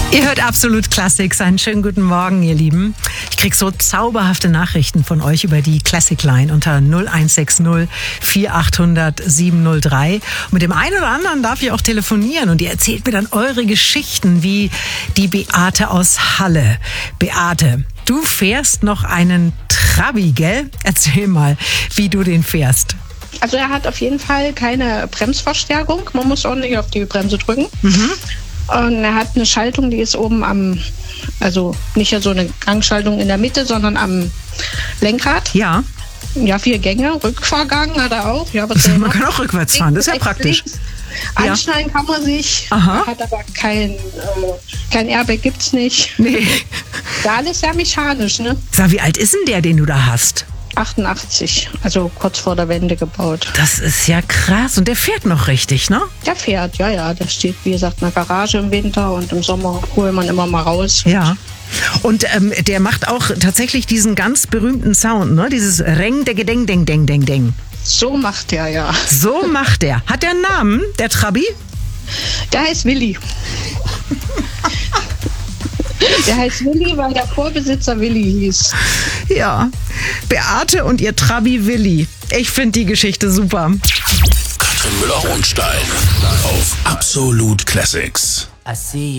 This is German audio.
Ihr hört Absolut Classics. Einen schönen guten Morgen, ihr Lieben. Ich krieg so zauberhafte Nachrichten von euch über die Classic Line unter 0160 4800 703. Und mit dem einen oder anderen darf ich auch telefonieren und ihr erzählt mir dann eure Geschichten, wie die Beate aus Halle. Beate, du fährst noch einen Trabi, gell? Erzähl mal, wie du den fährst. Also er hat auf jeden Fall keine Bremsverstärkung. Man muss ordentlich auf die Bremse drücken. Und er hat eine Schaltung, die ist oben also nicht so eine Gangschaltung in der Mitte, sondern am Lenkrad. Ja. Ja, 4 Gänge, Rückfahrgang hat er auch. Ja, man kann auch rückwärts fahren, das ist ja praktisch. Ja. Anschneiden kann man sich, Aha. Hat aber kein Airbag, gibt's nicht. Nee. Da alles sehr mechanisch, ne? Sag, wie alt ist denn der, den du da hast? 88, also kurz vor der Wende gebaut. Das ist ja krass. Und der fährt noch richtig, ne? Der fährt, ja. Der steht, wie gesagt, in der Garage im Winter und im Sommer holt man immer mal raus. Ja. Und der macht auch tatsächlich diesen ganz berühmten Sound, ne? Dieses Reng, deng, deng, deng, deng, deng, deng. So macht der, ja. So macht der. Hat der einen Namen, der Trabi? Der heißt Willi. Der heißt Willi, weil der Vorbesitzer Willi hieß. Ja, Beate und ihr Trabi Willi. Ich finde die Geschichte super. Katrin Müller-Hohenstein auf Absolut Classics. I see